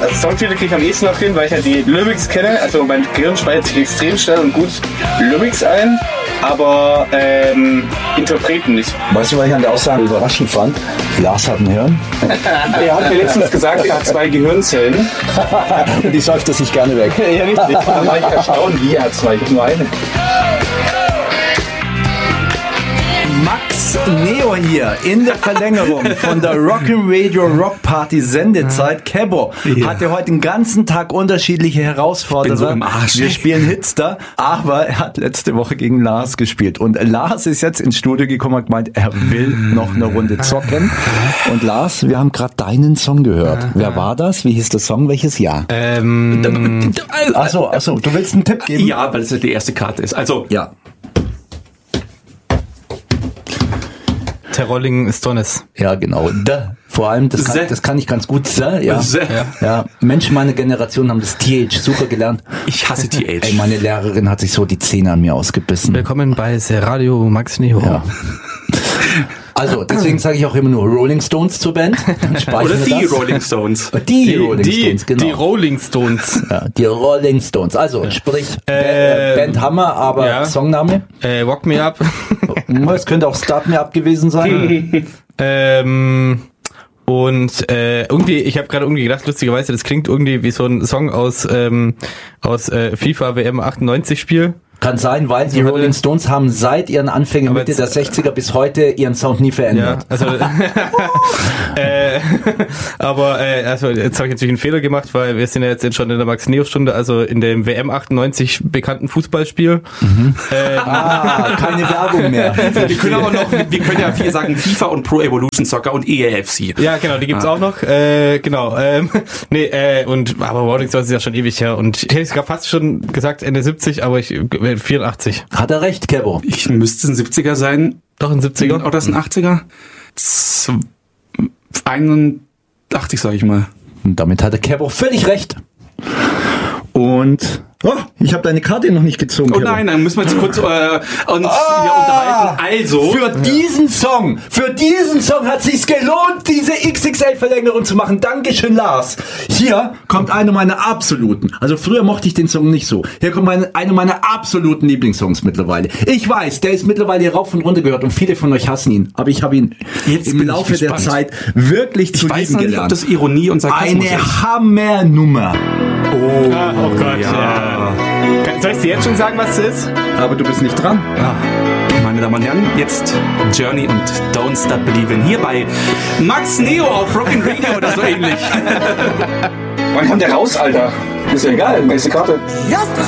Also Songtitel kriege ich am ehesten noch hin, weil ich ja die Lyrics kenne. Also mein Gehirn speichert sich extrem schnell und gut Lyrics ein, aber Interpreten nicht. Weißt du, was ich an der Aussage überraschend fand? Lars hat ein Hirn. Er hat mir letztens gesagt, er hat 2 Gehirnzellen. Und die säuft er sich gerne weg. Ja, richtig. Da war ich erstaunt, wie er hat 2, ich habe nur eine. Max Neo hier in der Verlängerung von der Rock'n'Radio Rock Party Sendezeit. Kebo hatte heute den ganzen Tag unterschiedliche Herausforderungen. So im Arsch. Wir spielen Hits da, aber er hat letzte Woche gegen Lars gespielt. Und Lars ist jetzt ins Studio gekommen und gemeint, er will noch eine Runde zocken. Und Lars, wir haben gerade deinen Song gehört. Wer war das? Wie hieß der Song? Welches Jahr? Achso, du willst einen Tipp geben? Ja, weil es die erste Karte ist. Also, Ja. The Rolling Stones. Ja, genau. Vor allem, das kann ich ganz gut. Ja. Menschen meiner Generation haben das TH super gelernt. ich hasse TH. Ey, meine Lehrerin hat sich so die Zähne an mir ausgebissen. Willkommen bei Radio Max Neo. Ja. Also, deswegen sage ich auch immer nur Rolling Stones zur Band. Oder die Rolling Stones. Die Rolling Stones, genau. Die Rolling Stones. Ja, die Rolling Stones. Also, sprich, Band Hammer, aber Songname? Walk Me Up. Es könnte auch Start Me Up gewesen sein. Und irgendwie, ich habe gerade irgendwie gedacht, lustigerweise, das klingt irgendwie wie so ein Song aus FIFA WM 98 Spiel. Kann sein, weil die Rolling Stones haben seit ihren Anfängen Mitte der 60er bis heute ihren Sound nie verändert. Ja, also also jetzt habe ich natürlich einen Fehler gemacht, weil wir sind ja jetzt schon in der Max-Neo-Stunde, also in dem WM 98 bekannten Fußballspiel. Keine Werbung mehr. Wir können ja viel sagen, FIFA und Pro Evolution Soccer und EAFC. Ja, genau, die gibt's auch noch. Genau. Aber Rolling Stones ist ja schon ewig her und ich hätte es fast schon gesagt Ende 70, aber 84. Hat er recht, Kebo? Ich müsste ein 70er sein. Doch ein 70er? Oder ist ein 80er? 81, sag ich mal. Und damit hatte Kebo völlig recht. Und ich habe deine Karte noch nicht gezogen. Oh nein, dann müssen wir jetzt kurz uns hier unterhalten. Also, Für diesen Song hat sich's gelohnt, diese XXL-Verlängerung zu machen. Dankeschön, Lars. Hier kommt eine meiner absoluten, also früher mochte ich den Song nicht so. Hier kommt eine meiner absoluten Lieblingssongs mittlerweile. Ich weiß, der ist mittlerweile hier rauf und runter gehört und viele von euch hassen ihn. Aber ich habe ihn Jetzt im bin ich Laufe der gespannt. Zeit wirklich zu ich weiß lieben noch nicht, ob gelernt. das Ironie und Sarkasmus ist. Eine Hammernummer. Oh Gott, ja. Soll ich dir jetzt schon sagen, was es ist? Aber du bist nicht dran. Meine Damen und Herren, jetzt Journey und Don't Stop Believin' hier bei Max Neo auf Rock'n'Radio oder so ähnlich. Wann kommt der raus, Alter? Ist ja egal, nächste Karte.